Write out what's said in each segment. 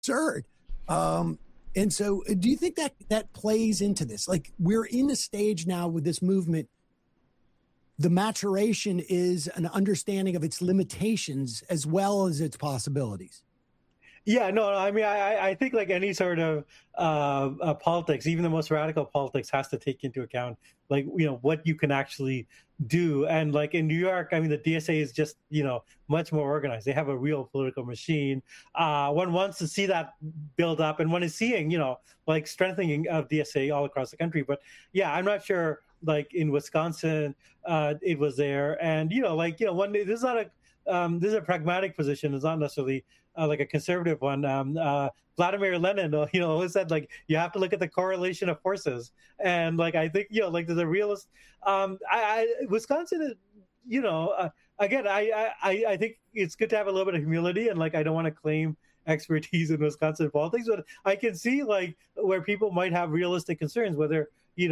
absurd. And so do you think that that plays into this? Like, we're in a stage now with this movement. The maturation is an understanding of its limitations as well as its possibilities. Yeah, no, I mean, I think like any sort of politics, even the most radical politics, has to take into account like what you can actually do. And like in New York, I mean, the DSA is just much more organized. They have a real political machine. One wants to see that build up, and one is seeing like strengthening of DSA all across the country. But yeah, I'm not sure. Like in Wisconsin, it was there, and one this is not a this is a pragmatic position. It's not necessarily like a conservative one. Vladimir Lenin, always said like you have to look at the correlation of forces, and like I think like there's a realist. Wisconsin is, again, I think it's good to have a little bit of humility, and like I don't want to claim expertise in Wisconsin politics, but I can see like where people might have realistic concerns whether she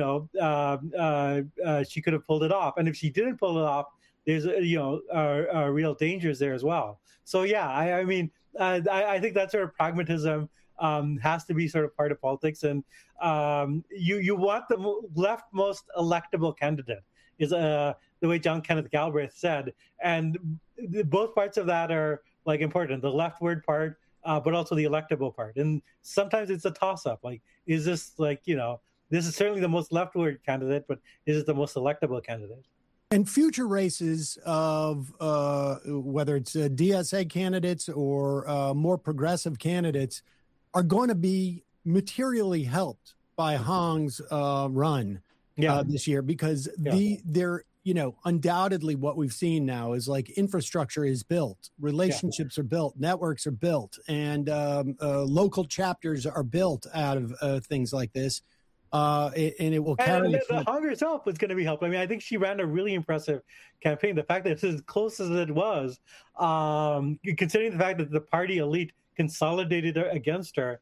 could have pulled it off, and if she didn't pull it off, there's real dangers there as well. So yeah, I mean, I think that sort of pragmatism has to be sort of part of politics, and you want the leftmost electable candidate, is the way John Kenneth Galbraith said, and both parts of that are like important, the leftward part, but also the electable part, and sometimes it's a toss-up. Like, is this like this is certainly the most leftward candidate, but is it the most electable candidate? And future races of whether it's DSA candidates or more progressive candidates are going to be materially helped by Hong's run this year, because they're undoubtedly what we've seen now is like infrastructure is built, relationships are built, networks are built, and local chapters are built out of things like this. And it will carry. And the Hong herself was going to be helped. I mean, I think she ran a really impressive campaign. The fact that it's as close as it was, considering the fact that the party elite consolidated against her,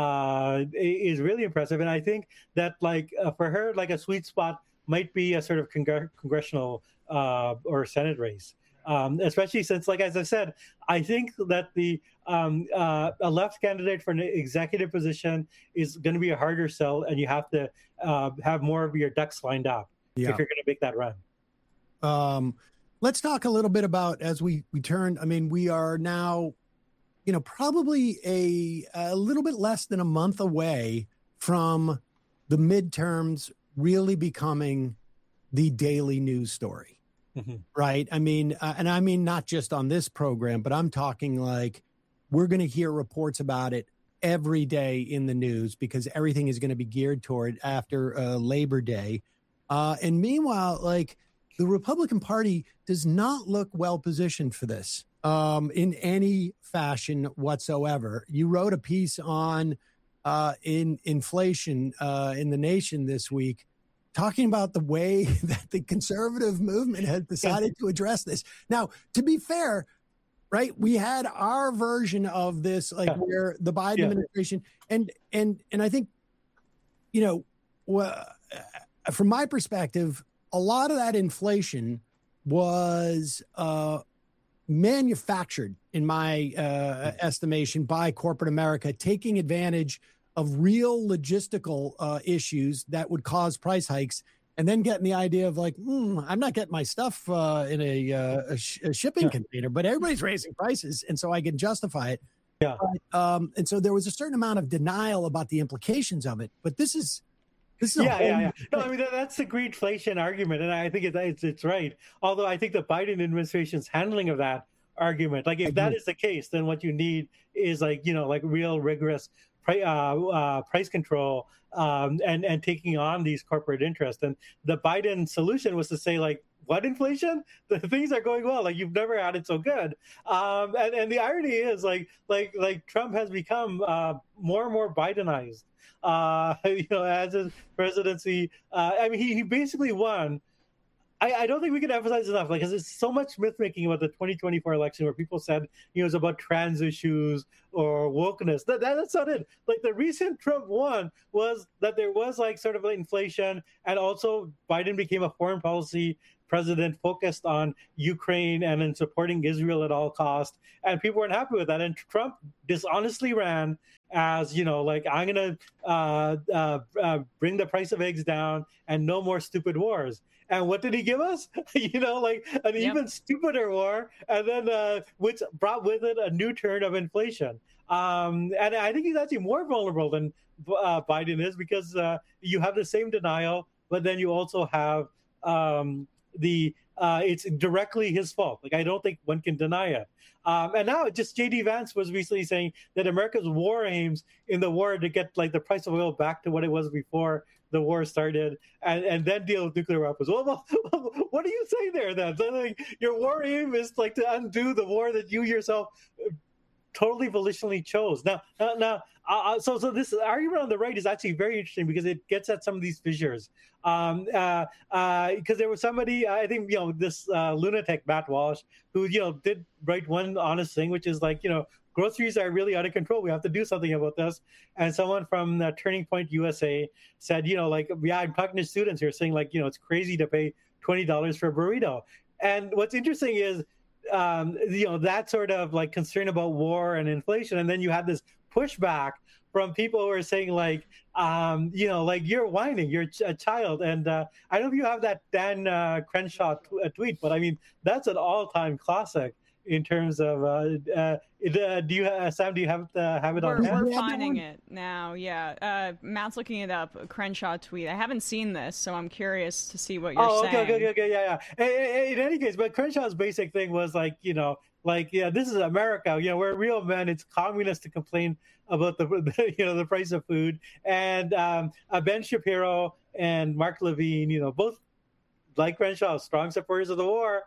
is really impressive. And I think that, like, for her, like a sweet spot might be a sort of congressional or Senate race. Especially since, like, as I said, I think that a left candidate for an executive position is going to be a harder sell, and you have to have more of your ducks lined up if you're going to make that run. Let's talk a little bit about, as we turn, I mean, we are now, probably a little bit less than a month away from the midterms really becoming the daily news story. Mm-hmm. Right. I mean, and I mean, not just on this program, but I'm talking like we're going to hear reports about it every day in the news, because everything is going to be geared toward after Labor Day. And meanwhile, like, the Republican Party does not look well positioned for this in any fashion whatsoever. You wrote a piece on in inflation in The Nation this week, talking about the way that the conservative movement has decided to address this. Now, to be fair, right, we had our version of this, like where the Biden administration, and I think, from my perspective, a lot of that inflation was manufactured, in my estimation, by corporate America, taking advantage of real logistical issues that would cause price hikes, and then getting the idea of like, I'm not getting my stuff in a shipping container, but everybody's raising prices, and so I can justify it. Yeah. And so there was a certain amount of denial about the implications of it, but this is No, I mean, that's the greedflation argument, and I think it's right. Although I think the Biden administration's handling of that argument, like if that is the case, then what you need is like real rigorous price control and taking on these corporate interests. And the Biden solution was to say, like, what inflation? The things are going well. Like, you've never had it so good. And the irony is like Trump has become more and more Bidenized. As his presidency, I mean, he basically won. I don't think we can emphasize enough, like, because there's so much myth making about the 2024 election where people said it was about trans issues or wokeness. That's not it. Like, the reason Trump won was that there was like sort of inflation, and also Biden became a foreign policy president focused on Ukraine and in supporting Israel at all costs, and people weren't happy with that. And Trump dishonestly ran as, like, I'm gonna bring the price of eggs down and no more stupid wars. And what did he give us? Like an even stupider war, and then which brought with it a new turn of inflation. And I think he's actually more vulnerable than Biden is, because you have the same denial, but then you also have it's directly his fault. Like, I don't think one can deny it. And now just J.D. Vance was recently saying that America's war aims in the war to get like the price of oil back to what it was before the war started, and then deal with nuclear weapons. Well, what do you say there then? So, like, your war aim is like to undo the war that you yourself totally volitionally chose. So this argument on the right is actually very interesting, because it gets at some of these fissures. Because there was somebody, I think, this lunatic Matt Walsh, who did write one honest thing, which is like, groceries are really out of control. We have to do something about this. And someone from Turning Point USA said, I'm talking to students here saying, like, it's crazy to pay $20 for a burrito. And what's interesting is, that sort of like concern about war and inflation, and then you have this pushback from people who are saying, like, like, you're whining, you're a child. And I don't know if you have that Dan Crenshaw tweet, but I mean, that's an all-time classic in terms of do you Sam, do you have it on hand? We're finding it now. Matt's looking it up. Crenshaw tweet. I haven't seen this, so I'm curious to see what you're saying. Okay, yeah. In any case, but Crenshaw's basic thing was like, this is America, we're real men. It's communist to complain about the price of food. And Ben Shapiro and Mark Levine, both, like Crenshaw, strong supporters of the war,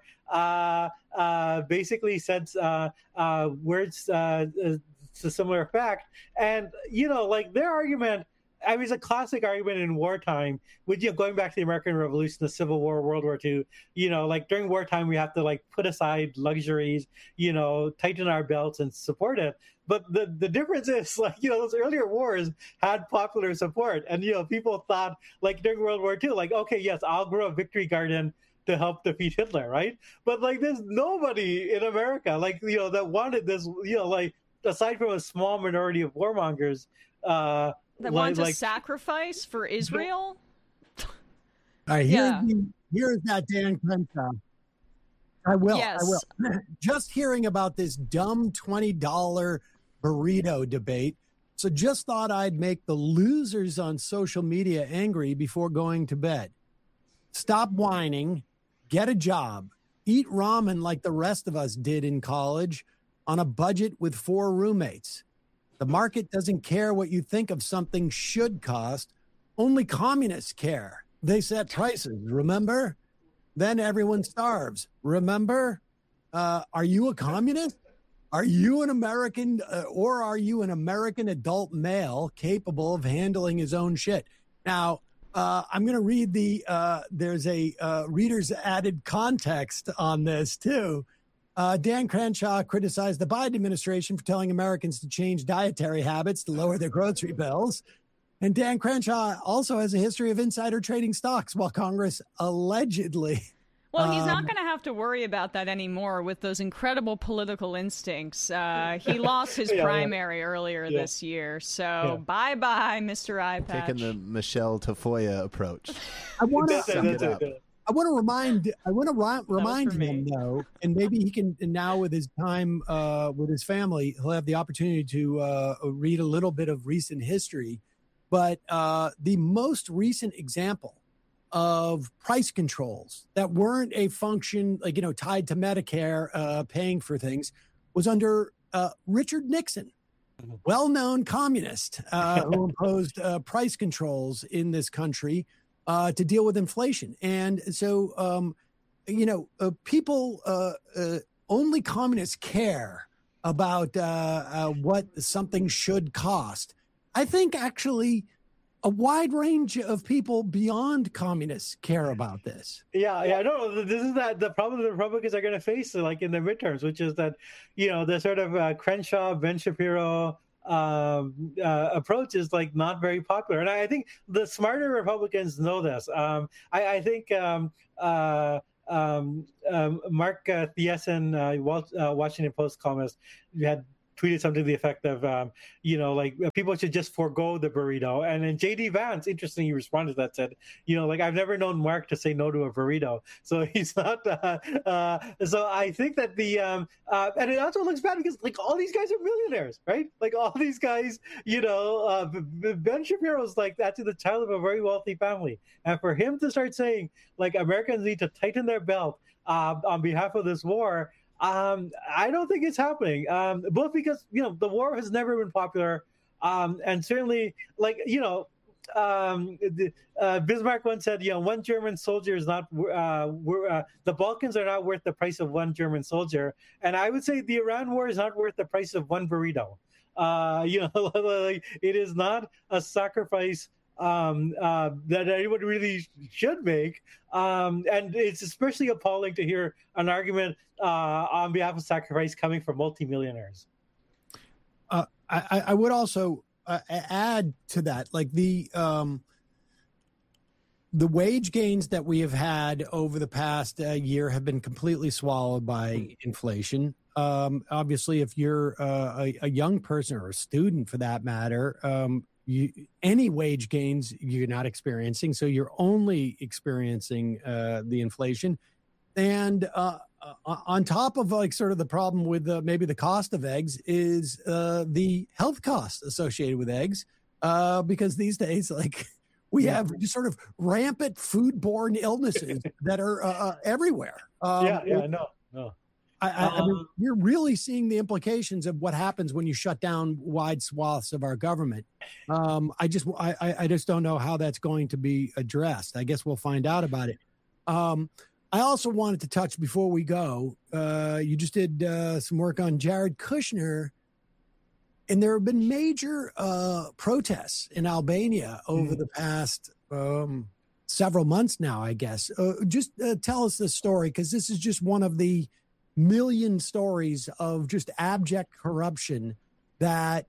basically said words to similar effect. And, like, their argument, I mean, it's a classic argument in wartime, with, going back to the American Revolution, the Civil War, World War II, like, during wartime, we have to, like, put aside luxuries, tighten our belts and support it. But the difference is, like, those earlier wars had popular support. And, people thought, like, during World War II, like, okay, yes, I'll grow a victory garden to help defeat Hitler, right? But, like, there's nobody in America, like, that wanted this, like, aside from a small minority of warmongers, that want to sacrifice for Israel? All right, here's that Dan Crenshaw. I will. Just hearing about this dumb $20 burrito debate. So just thought I'd make the losers on social media angry before going to bed. Stop whining, get a job, eat ramen like the rest of us did in college on a budget with 4 roommates. The market doesn't care what you think of something should cost. Only communists care. They set prices, remember? Then everyone starves. Remember? Are you a communist? Are you an American, or are you an American adult male capable of handling his own shit? Now, I'm going to read there's a reader's added context on this too. Dan Crenshaw criticized the Biden administration for telling Americans to change dietary habits to lower their grocery bills. And Dan Crenshaw also has a history of insider trading stocks while Congress allegedly... Well, he's not going to have to worry about that anymore with those incredible political instincts. He lost his primary earlier this year. So bye-bye, Mr. iPatch. Taking the Michelle Tafoya approach. I want to remind him, though, and maybe he can now, with his time with his family, he'll have the opportunity to read a little bit of recent history. But the most recent example of price controls that weren't a function, like, tied to Medicare paying for things, was under Richard Nixon, well-known communist who imposed price controls in this country to deal with inflation. And so, people, only communists care about what something should cost. I think actually a wide range of people beyond communists care about this. Yeah. No, this is the problem the Republicans are going to face, like, in the midterms, which is that, the sort of Crenshaw, Ben Shapiro approach is, like, not very popular. And I think the smarter Republicans know this. I think Mark Thiessen, Washington Post columnist, had tweeted something to the effect of, people should just forego the burrito. And then J.D. Vance, interestingly, responded to that, said, I've never known Mark to say no to a burrito. So he's not. So I think that and it also looks bad because all these guys are millionaires, right? All these guys, Ben Shapiro's actually the child of a very wealthy family. And for him to start saying Americans need to tighten their belt on behalf of this war, I don't think it's happening. Both because the war has never been popular, and certainly Bismarck once said, one German soldier is not. The Balkans are not worth the price of one German soldier, and I would say the Iran war is not worth the price of one burrito. It is not a sacrifice that anyone really should make. And it's especially appalling to hear an argument on behalf of sacrifice coming from multimillionaires. I would also add to that, the wage gains that we have had over the past year have been completely swallowed by inflation. Obviously, if you're a young person or a student, for that matter, any wage gains you're not experiencing, so you're only experiencing the inflation, and on top of sort of the problem with maybe the cost of eggs is the health costs associated with eggs, because these days we have just sort of rampant foodborne illnesses that are everywhere. No. I mean, you're really seeing the implications of what happens when you shut down wide swaths of our government. I just don't know how that's going to be addressed. I guess we'll find out about it. I also wanted to touch before we go. You just did some work on Jared Kushner, and there have been major protests in Albania over the past several months now, I guess. Just tell us the story, because this is just one of the million stories of just abject corruption that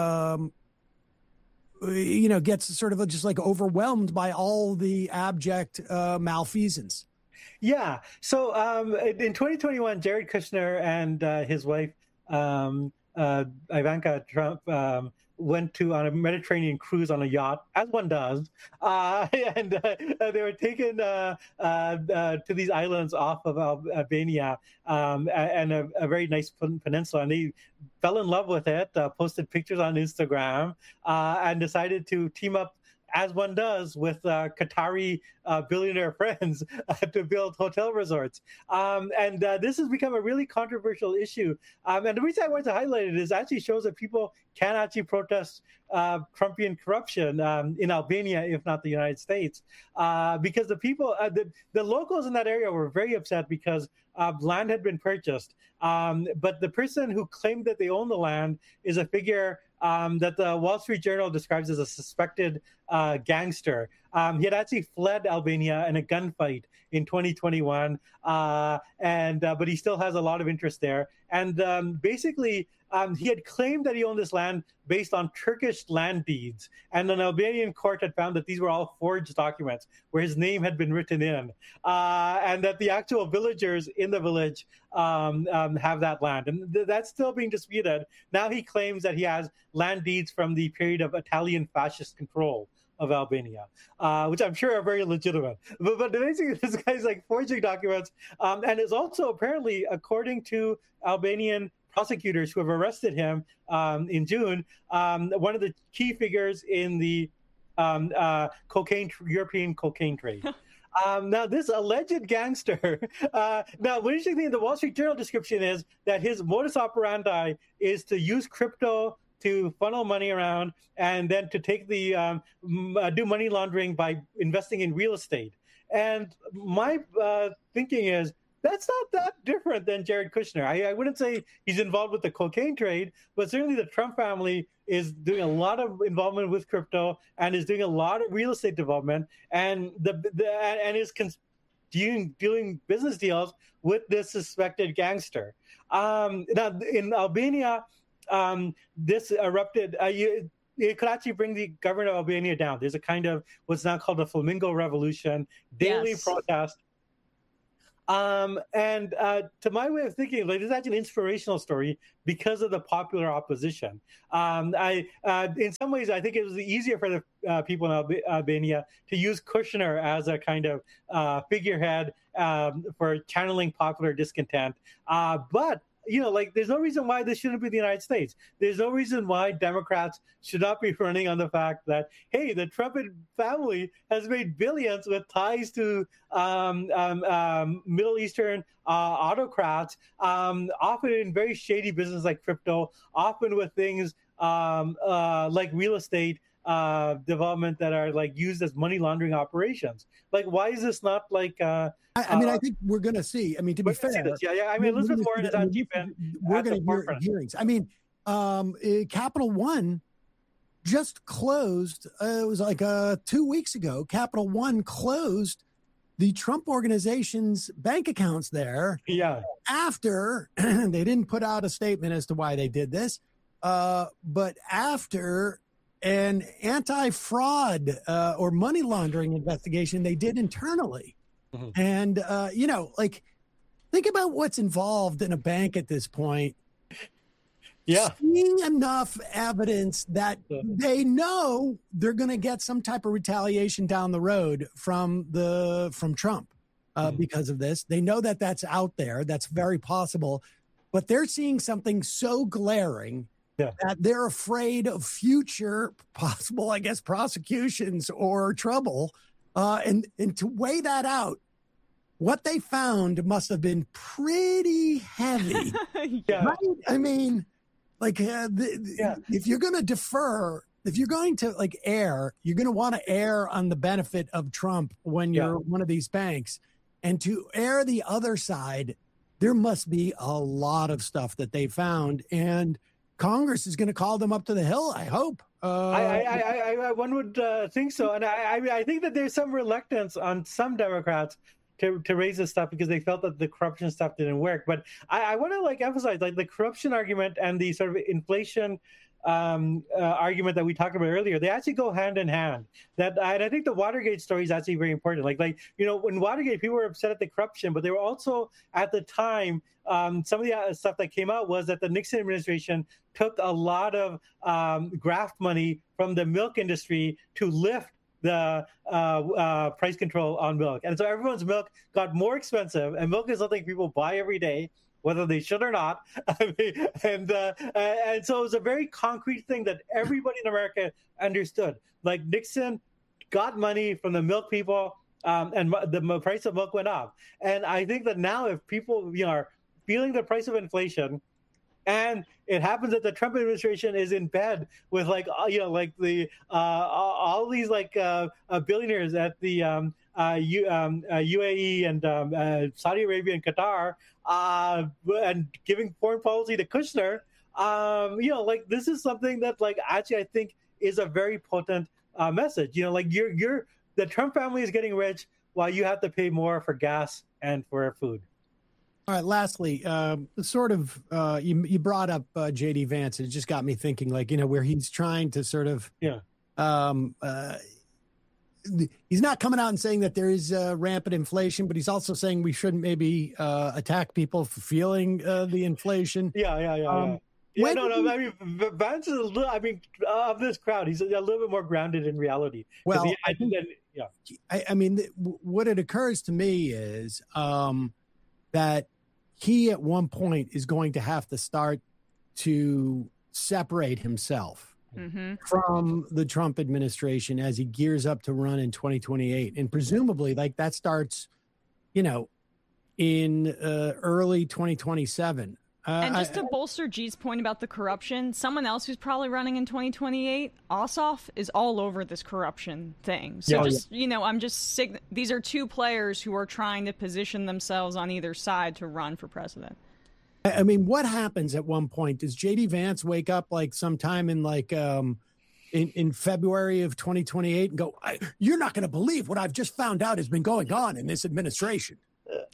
gets sort of just overwhelmed by all the abject malfeasance. Yeah. So in 2021, Jared Kushner and his wife Ivanka Trump went on a Mediterranean cruise on a yacht, as one does, and they were taken to these islands off of Albania, and a very nice peninsula, and they fell in love with it, posted pictures on Instagram, and decided to team up, as one does, with Qatari billionaire friends to build hotel resorts. And this has become a really controversial issue. And the reason I wanted to highlight it is it actually shows that people can actually protest Trumpian corruption in Albania, if not the United States, because the people, the locals in that area were very upset because land had been purchased. But the person who claimed that they own the land is a figure that the Wall Street Journal describes as a suspected gangster. He had actually fled Albania in a gunfight in 2021, but he still has a lot of interest there. And basically, he had claimed that he owned this land based on Turkish land deeds. And an Albanian court had found that these were all forged documents where his name had been written in, and that the actual villagers in the village have that land. And that's still being disputed. Now he claims that he has land deeds from the period of Italian fascist control of Albania, which I'm sure are very legitimate. But basically, this guy's forging documents, and is also apparently, according to Albanian prosecutors who have arrested him in June, one of the key figures in the European cocaine trade. Now, this alleged gangster, now, the interesting thing in the Wall Street Journal description is that his modus operandi is to use crypto to funnel money around, and then to take do money laundering by investing in real estate. And my thinking is, that's not that different than Jared Kushner. I wouldn't say he's involved with the cocaine trade, but certainly the Trump family is doing a lot of involvement with crypto and is doing a lot of real estate development, and is doing business deals with this suspected gangster. Now, in Albania, this erupted. It could actually bring the government of Albania down. There's a kind of what's now called the Flamingo Revolution, daily protest. And to my way of thinking, like, this is actually an inspirational story because of the popular opposition. In some ways, I think it was easier for the people in Albania to use Kushner as a kind of figurehead for channeling popular discontent. But like, there's no reason why this shouldn't be the United States. There's no reason why Democrats should not be running on the fact that, hey, the Trump family has made billions with ties to Middle Eastern autocrats, often in very shady business like crypto, often with things like real estate development that are like used as money laundering operations. Like, why is this not like? I mean, I think we're going to see. I mean, to be fair, yeah. I mean, Elizabeth Warren is on chief end. We're going to hear hearings. I mean, Capital One just closed. It was like 2 weeks ago. Capital One closed the Trump organization's bank accounts there. Yeah. After they didn't put out a statement as to why they did this, but after an anti-fraud or money laundering investigation they did internally. Mm-hmm. And, like, think about what's involved in a bank at this point. Yeah. Seeing enough evidence that they know they're going to get some type of retaliation down the road from Trump because of this. They know that that's out there. That's very possible. But they're seeing something so glaring that they're afraid of future possible, I guess, prosecutions or trouble. And to weigh that out, what they found must have been pretty heavy. Yeah. Right? I mean, like, if you're going to defer, if you're going to like err, you're going to want to err on the benefit of Trump when you're one of these banks. And to err the other side, there must be a lot of stuff that they found. And Congress is going to call them up to the hill, I hope. One would think so. And I think that there's some reluctance on some Democrats to raise this stuff because they felt that the corruption stuff didn't work. But I want to like emphasize like the corruption argument and the sort of inflation argument that we talked about earlier. They actually go hand in hand. And I think the Watergate story is actually very important. Like in Watergate, people were upset at the corruption, but they were also at the time. Some of the stuff that came out was that the Nixon administration took a lot of graft money from the milk industry to lift the price control on milk. And so everyone's milk got more expensive, and milk is something people buy every day, whether they should or not. And so it was a very concrete thing that everybody in America understood. Like, Nixon got money from the milk people, and the price of milk went up. And I think that now if people are feeling the price of inflation, and it happens that the Trump administration is in bed with the all these billionaires at the UAE and Saudi Arabia and Qatar, and giving foreign policy to Kushner. This is something that actually I think is a very potent message. The Trump family is getting rich while you have to pay more for gas and for food. All right. Lastly, you brought up J.D. Vance, and it just got me thinking, where he's trying to sort of, he's not coming out and saying that there is rampant inflation, but he's also saying we shouldn't maybe attack people for feeling the inflation. I mean, Vance is of this crowd, he's a little bit more grounded in reality. Well, I think that, I mean, what it occurs to me is that he at one point is going to have to start to separate himself from the Trump administration as he gears up to run in 2028. And presumably that starts, in early 2027. And just to bolster G's point about the corruption, someone else who's probably running in 2028, Ossoff, is all over this corruption thing. So these are two players who are trying to position themselves on either side to run for president. I mean, what happens at one point? Does J.D. Vance wake up sometime in in February of 2028 and go, "You're not going to believe what I've just found out has been going on in this administration"?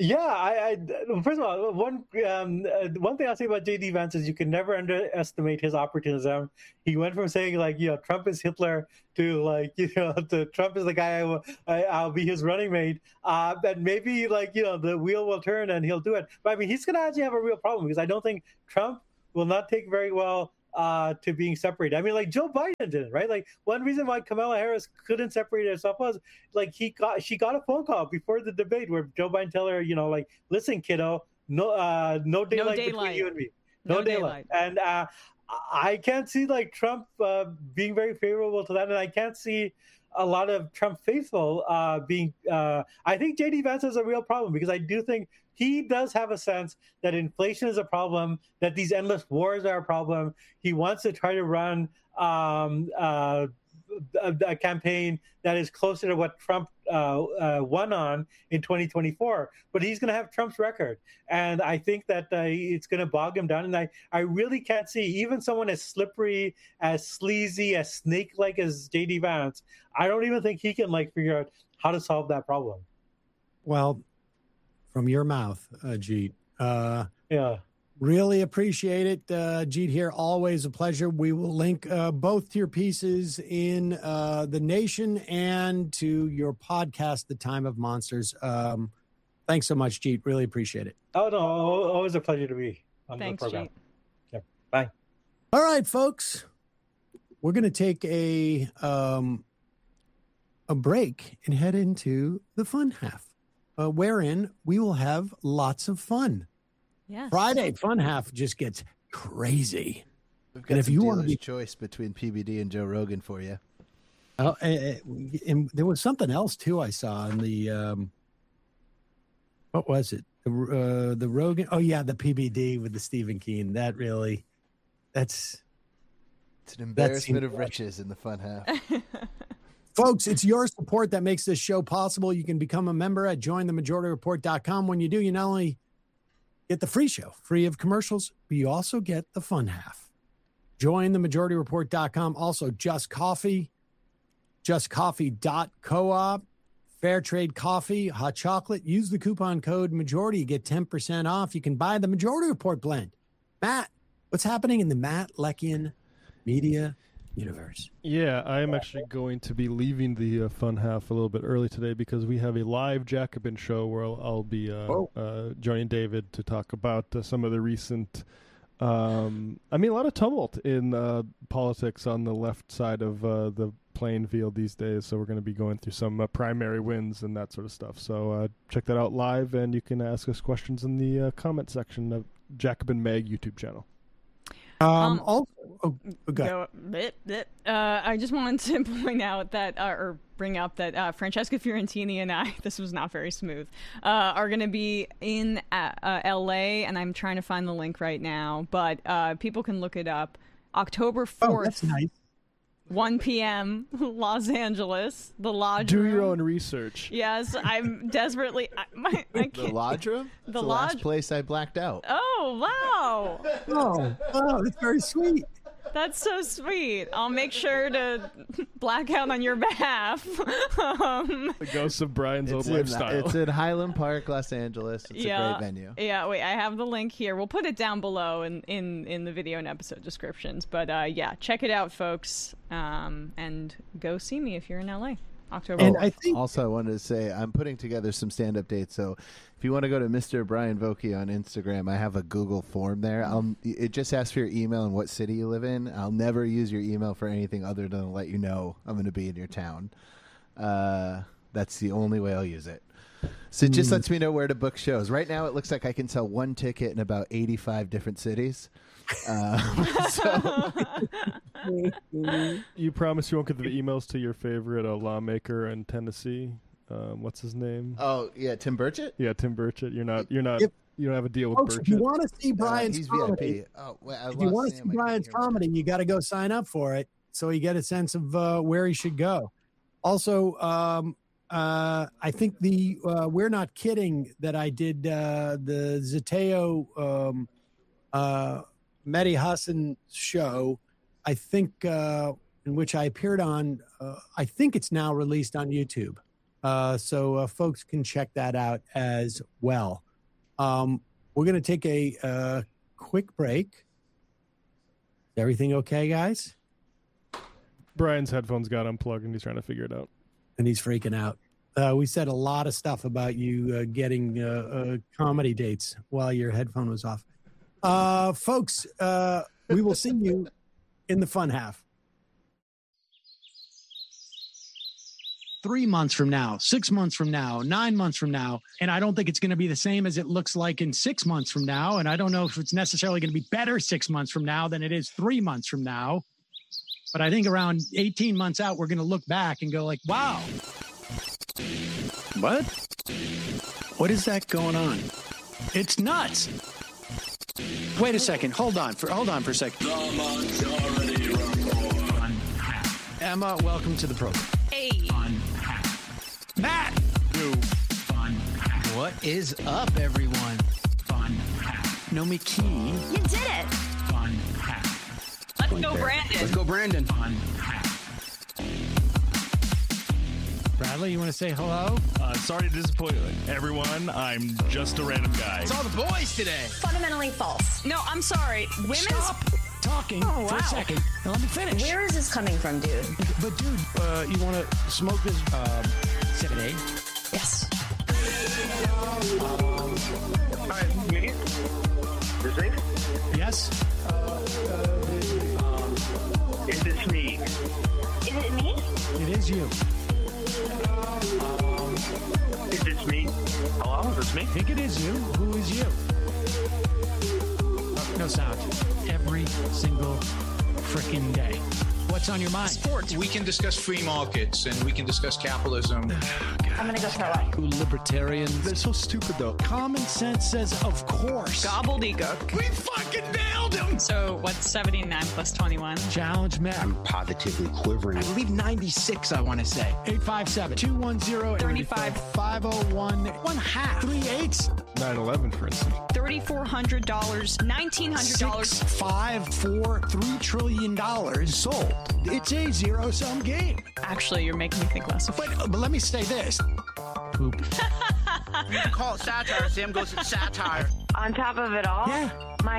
Yeah, first of all, one thing I'll say about JD Vance is you can never underestimate his opportunism. He went from saying like, Trump is Hitler to like, to Trump is the guy I'll be his running mate. That maybe like, the wheel will turn and he'll do it. But I mean, he's going to actually have a real problem because I don't think Trump will not take very well to being separated. I mean, like Joe Biden did, right? Like one reason why Kamala Harris couldn't separate herself was like she got a phone call before the debate where Joe Biden tell her, like, listen, kiddo, no daylight between you and me, no daylight. And I can't see like Trump being very favorable to that, and I can't see a lot of Trump faithful being. I think JD Vance has a real problem because I do think he does have a sense that inflation is a problem, that these endless wars are a problem. He wants to try to run a campaign that is closer to what Trump won on in 2024. But he's going to have Trump's record. And I think that it's going to bog him down. And I really can't see even someone as slippery, as sleazy, as snake-like as J.D. Vance. I don't even think he can like figure out how to solve that problem. Well, from your mouth, Jeet. Yeah. Really appreciate it. Jeet here, always a pleasure. We will link both to your pieces in The Nation and to your podcast, The Time of Monsters. Thanks so much, Jeet. Really appreciate it. Oh, no. Always a pleasure to be on the program. Jeet. Yeah. Bye. All right, folks. We're going to take a break and head into the fun half, wherein we will have lots of fun. Yes. Friday fun half just gets crazy. We've got some dealer's choice between PBD and Joe Rogan for you. And there was something else too I saw in the what was it? The Rogan. Oh yeah, the PBD with the Stephen Keen. It's an embarrassment of riches in the fun half. Folks, it's your support that makes this show possible. You can become a member at jointhemajorityreport.com. When you do, you not only get the free show, free of commercials, but you also get the fun half. Jointhemajorityreport.com. Also, Just Coffee, justcoffee.coop, Fair Trade Coffee, hot chocolate. Use the coupon code Majority. You get 10% off. You can buy the Majority Report blend. Matt, what's happening in the Matt Lekian Media universe? Yeah, I am actually going to be leaving the fun half a little bit early today because we have a live Jacobin show where I'll be joining David to talk about some of the recent, a lot of tumult in politics on the left side of the playing field these days. So we're going to be going through some primary wins and that sort of stuff. So check that out live, and you can ask us questions in the comment section of Jacobin Mag YouTube channel. I just wanted to point out that, or bring up that Francesca Fiorentini and I, this was not very smooth, are going to be in LA, and I'm trying to find the link right now, but people can look it up. October 4th. Oh, that's nice. 1 p.m. Los Angeles, the Lodge Do Room. your own research. Yes, I'm desperately. I can't. The Lodge Room? The last place I blacked out. Oh wow! Oh, that's very sweet. That's so sweet. I'll make sure to black out on your behalf. The ghosts of Brian's old lifestyle. It's in Highland Park, Los Angeles. It's a great venue. Yeah, wait, I have the link here. We'll put it down below in the video and episode descriptions. But yeah, check it out, folks. And go see me if you're in LA. October. And I think also I wanted to say I'm putting together some stand-up dates. So if you want to go to Mr. Brian Vokey on Instagram, I have a Google form there. It just asks for your email and what city you live in. I'll never use your email for anything other than to let you know I'm going to be in your town. That's the only way I'll use it. So it just lets me know where to book shows. Right now it looks like I can sell one ticket in about 85 different cities. You promise you won't get the emails to your favorite lawmaker in Tennessee? What's his name? Oh yeah, Tim Burchett. Yeah, Tim Burchett. You're not. You don't have a deal with folks, Burchett. if you want to see Brian's he's comedy, VIP. Oh, if you want to see Brian's comedy, you got to go sign up for it so you get a sense of where he should go. Also, I think the We're Not Kidding that I did, the Zateo Mehdi Hassan show, I think, in which I appeared on, I think it's now released on YouTube. So folks can check that out as well. We're going to take a quick break. Is everything okay, guys? Brian's headphones got unplugged and he's trying to figure it out. And he's freaking out. We said a lot of stuff about you getting comedy dates while your headphone was off. Folks, we will see you in the fun half. 3 months from now, 6 months from now, 9 months from now. And I don't think it's going to be the same as it looks like in 6 months from now. And I don't know if it's necessarily going to be better 6 months from now than it is 3 months from now. But I think around 18 months out, we're going to look back and go like, wow. What? What is that going on? It's nuts. Wait a second. Hold on for a second. Emma, welcome to the program. Hey. Matt. What is up, everyone? Nomi Key. You did it. Let's go, Brandon. Let's go, Brandon. Bradley, you want to say hello? Sorry to disappoint everyone. I'm just a random guy. It's all the boys today. Fundamentally false. No, I'm sorry. Women's. Stop talking for a second. Now let me finish. Where is this coming from, dude? But dude, you want to smoke this 7A? Yes. Hi, me? Is it? Yes. Is this me? Is it me? It is you. Is this me? Hello, is this me? I think it is you. Who is you? No sound. Every single frickin' day. What's on your mind? Sports. We can discuss free markets and we can discuss capitalism. I'm gonna go throw up. Libertarians. They're so stupid, though. Common sense says, of course. Gobbledygook. We fucking nailed him! So what's 79 plus 21? Challenge Matt. I'm positively quivering. I believe 96, I want to say. 857-210-35-501. 1/2. 3/8. 9/11, for instance. $3,400, $1,900. 6, 5, 4, $3 trillion sold. It's a zero-sum game. Actually, you're making me think less of But let me say this. Poop. You call it satire. Sam goes, it's satire. On top of it all, Yeah. my